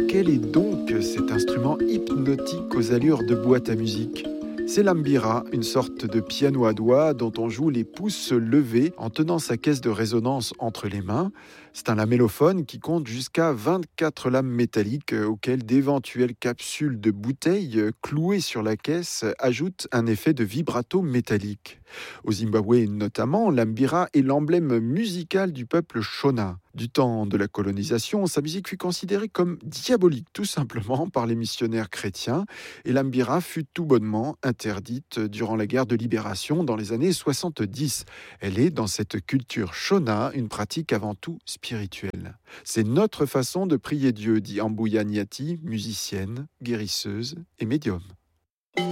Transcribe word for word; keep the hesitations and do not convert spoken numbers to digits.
Quel est donc cet instrument hypnotique aux allures de boîte à musique ? C'est l'ambira, une sorte de piano à doigts dont on joue les pouces levés en tenant sa caisse de résonance entre les mains. C'est un lamellophone qui compte jusqu'à vingt-quatre lames métalliques auxquelles d'éventuelles capsules de bouteilles clouées sur la caisse ajoutent un effet de vibrato métallique. Au Zimbabwe notamment, l'ambira est l'emblème musical du peuple Shona. Du temps de la colonisation, sa musique fut considérée comme diabolique tout simplement par les missionnaires chrétiens et l'ambira fut tout bonnement interdite durant la guerre de libération dans les années soixante-dix. Elle est, dans cette culture Shona, une pratique avant tout spirituelle. C'est notre façon de prier Dieu, dit Ambuya Nyati, musicienne, guérisseuse et médium.